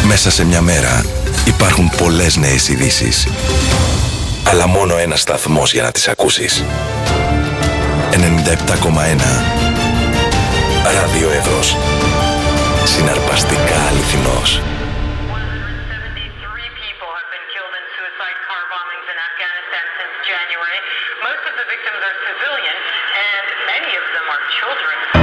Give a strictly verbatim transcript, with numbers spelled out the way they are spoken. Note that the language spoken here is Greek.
Μέσα σε μια μέρα υπάρχουν πολλές νέες ειδήσεις. Αλλά μόνο ένας σταθμός για να τις ακούσεις. ενενήντα επτά κόμμα ένα Ράδιο Εύρος. Συναρπαστικά αληθινός. Most of the victims are civilian, and many of them are children.